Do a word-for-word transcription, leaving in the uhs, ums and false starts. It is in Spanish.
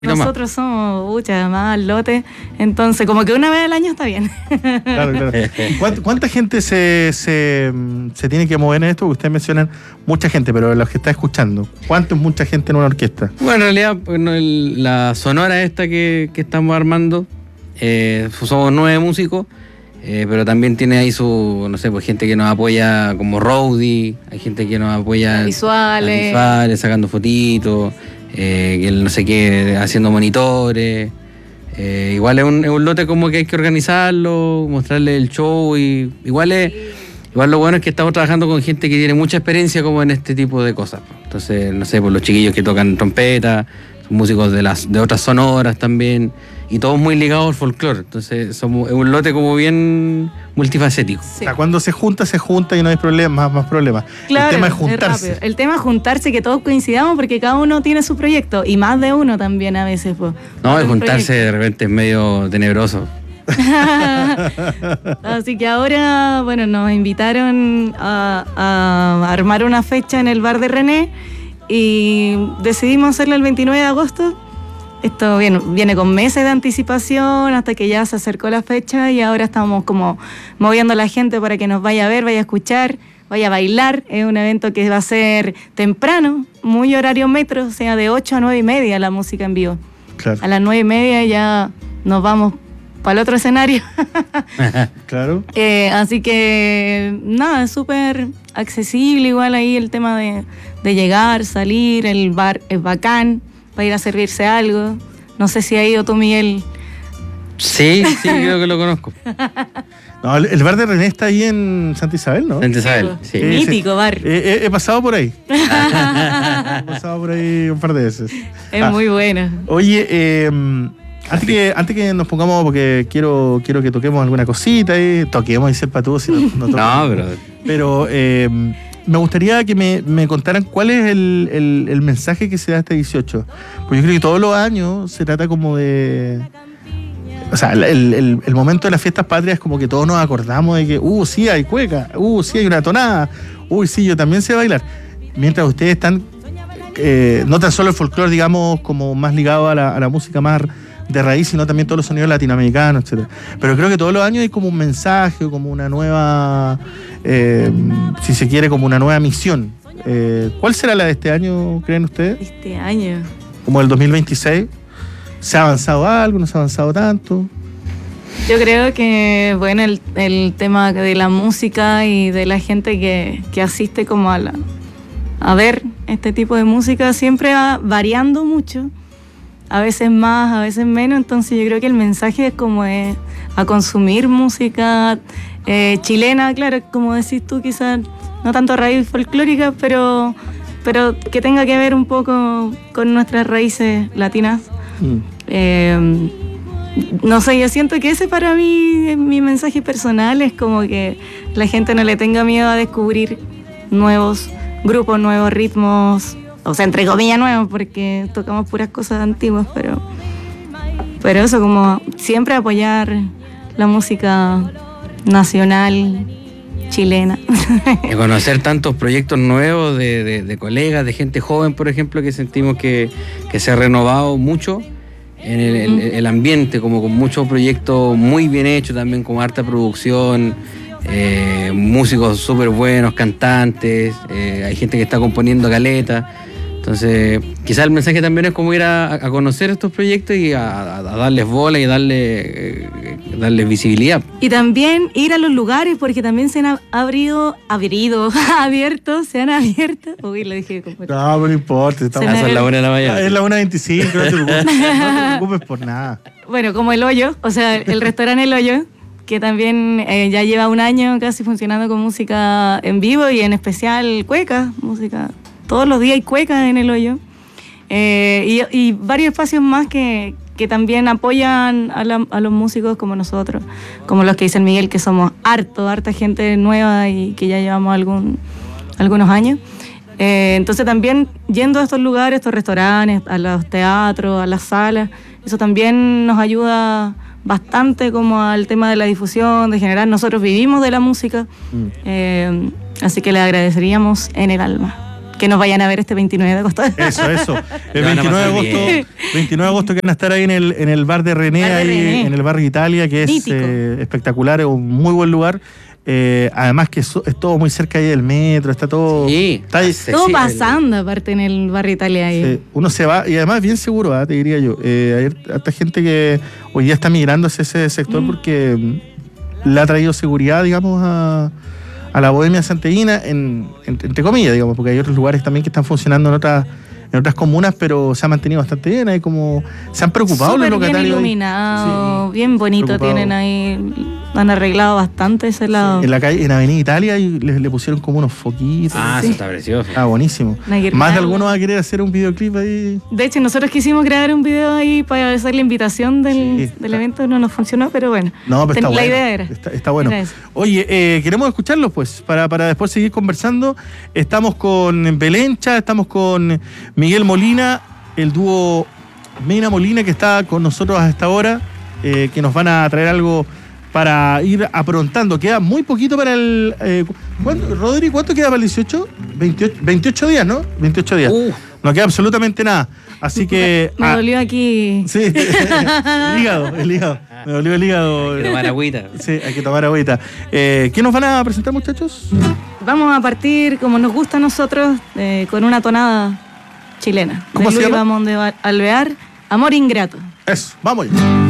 Nosotros somos, muchas más al lote, entonces como que una vez al año está bien. Claro, claro. ¿Cuánta, cuánta gente se, se, se tiene que mover en esto? Porque ustedes mencionan mucha gente, pero los que está escuchando, ¿cuánto es mucha gente en una orquesta? Bueno, en realidad, bueno, el, la sonora esta que, que estamos armando, eh, somos nueve músicos, eh, pero también tiene ahí su, no sé, pues gente que nos apoya como roadie, hay gente que nos apoya Las visuales, las visuales, sacando fotitos. Eh, no sé qué, haciendo monitores. Eh, igual es un, es un lote como que hay que organizarlo, mostrarle el show. Y igual es, igual lo bueno es que estamos trabajando con gente que tiene mucha experiencia como en este tipo de cosas. Entonces, no sé, por los chiquillos que tocan trompeta, son músicos de las de otras sonoras también, y todos muy ligados al folclore. Entonces, somos, es un lote como bien multifacético. sí. O sea, cuando se junta, se junta y no hay problema, más, más problemas. Claro, el tema es es juntarse. rápido. El tema es juntarse, que todos coincidamos, porque cada uno tiene su proyecto, y más de uno también a veces. Pues, No, el es juntarse de repente es medio tenebroso. Así que ahora, bueno, nos invitaron a, a armar una fecha en el bar de René y decidimos hacerlo el veintinueve de agosto. Esto viene, viene con meses de anticipación hasta que ya se acercó la fecha y ahora estamos como moviendo a la gente para que nos vaya a ver, vaya a escuchar, vaya a bailar. Es un evento que va a ser temprano, muy horario metro, o sea, de ocho a nueve y media la música en vivo. Claro. A las nueve y media ya nos vamos para el otro escenario. Claro. Eh, así que nada, es súper accesible igual ahí el tema de, de llegar, salir, el bar es bacán para ir a servirse algo. No sé si ha ido tú, Miguel. Sí, sí, creo que lo conozco. No, el, el bar de René está ahí en Santa Isabel, ¿no? Santa Isabel, sí. Sí, Mítico sí. bar. Eh, eh, he pasado por ahí. He pasado por ahí un par de veces. Es Ah, muy buena. Oye, eh, antes que, antes que nos pongamos, porque quiero, quiero que toquemos alguna cosita, eh, toquemos, dice el Patú, si no, no toquemos. No, pero Pero eh, me gustaría que me, me contaran cuál es el, el, el mensaje que se da este dieciocho. Porque yo creo que todos los años se trata como de... O sea, el, el, el momento de las fiestas patrias es como que todos nos acordamos de que, uh, sí hay cueca, uh, sí hay una tonada, uy, sí, yo también sé bailar. Mientras ustedes están, eh, no tan solo el folclore, digamos, como más ligado a la, a la música más de raíz, sino también todos los sonidos latinoamericanos, etcétera. Pero creo que todos los años hay como un mensaje, como una nueva, eh, si se quiere, como una nueva misión. Eh, ¿Cuál será la de este año, creen ustedes? Este año. ¿Como el dos mil veintiséis? ¿Se ha avanzado algo? ¿No se ha avanzado tanto? Yo creo que, bueno, el, el tema de la música y de la gente que, que asiste como a, la, a ver este tipo de música siempre va variando mucho. A veces más, a veces menos. Entonces yo creo que el mensaje es como es a consumir música eh, chilena, claro, como decís tú, quizás no tanto raíz folclórica, pero, pero que tenga que ver un poco con nuestras raíces latinas. Mm. Eh, no sé, yo siento que ese para mí, mi mensaje personal es como que la gente no le tenga miedo a descubrir nuevos grupos, nuevos ritmos, o sea, entre comillas nuevos, porque tocamos puras cosas antiguas, pero, pero eso, como siempre apoyar la música nacional chilena. de conocer tantos proyectos nuevos de, de, de colegas, de gente joven, por ejemplo, que sentimos que, que se ha renovado mucho en el, el, el ambiente, como con muchos proyectos muy bien hechos también, con harta producción, eh, músicos súper buenos, cantantes, eh, hay gente que está componiendo caleta. Entonces, quizás el mensaje también es como ir a, a conocer estos proyectos y a, a darles bola y darle, eh, darles visibilidad. Y también ir a los lugares, porque también se han abrido, abrido, abierto, se han abierto. Uy, lo dije como... No, pero no importa. Estamos... Se me- Son las una de la mañana. Es la una veinticinco, no te preocupes, no te preocupes por nada. Bueno, como El Hoyo, o sea, el restaurante El Hoyo, que también eh, ya lleva un año casi funcionando con música en vivo y en especial cueca, música. Todos los días hay cueca en El Hoyo. Eh, y, y varios espacios más que, que también apoyan a, la, a los músicos como nosotros, como los que dice el Miguel, que somos harto, harta gente nueva y que ya llevamos algún, algunos años. Eh, entonces también yendo a estos lugares, estos restaurantes, a los teatros, a las salas, eso también nos ayuda bastante como al tema de la difusión, de generar. Nosotros vivimos de la música, Mm. eh, así que le agradeceríamos en el alma. que nos vayan a ver este veintinueve de agosto. Eso, eso. El Lo van a veintinueve de pasar agosto, bien. veintinueve de agosto que van a estar ahí en el, en el bar de René, Bar de ahí René. en el barrio Italia, que es Mítico. eh, espectacular, es un muy buen lugar. Eh, además que es, es todo muy cerca ahí del metro, está todo... Sí, está ahí- sí, Todo sí, pasando, aparte, en el barrio Italia ahí. Sí, uno se va, y además bien seguro, ¿ah? Te diría yo. Eh, hay harta gente que hoy día está migrando hacia ese sector Mm. porque mm, le ha traído seguridad, digamos, a, a la bohemia santiaguina, en, en- entre comillas, digamos, porque hay otros lugares también que están funcionando en otras, en otras comunas, pero se ha mantenido bastante bien. Hay como, se han preocupado Súper los bien locatarios. ahí. iluminado, Sí. bien bonito Preocupado. tienen ahí. Han arreglado bastante ese lado. En la calle, en Avenida Italia, y le, le pusieron como unos foquitos. Ah, Sí. eso está precioso. Ah, buenísimo. Una guirnalda. Más de alguno va a querer hacer un videoclip ahí. De hecho, nosotros quisimos grabar un video ahí para hacer la invitación del, Sí, del está- evento, no nos funcionó, pero bueno. No, pero Ten- está la bueno. idea era. Está, está bueno. Era eso. Oye, eh, queremos escucharlos, pues, para, para después seguir conversando. Estamos con Belencha, estamos con Miguel Molina, el dúo Mena Molina, que está con nosotros a esta hora, eh, que nos van a traer algo para ir aprontando. Queda muy poquito para el... Eh, ¿cuánto, Rodri, ¿cuánto queda para el dieciocho? veintiocho, veintiocho días, ¿no? veintiocho días. Uh. No queda absolutamente nada. Así que... Me ah, dolió aquí. sí, el hígado, el hígado. Me dolió el hígado. Hay que tomar agüita. Sí, hay que tomar agüita. Eh, ¿Qué nos van a presentar, muchachos? Vamos a partir, como nos gusta a nosotros, eh, con una tonada chilena. ¿Cómo de se Luis llama? Bamón de Alvear, Amor Ingrato. Eso, vamos ya.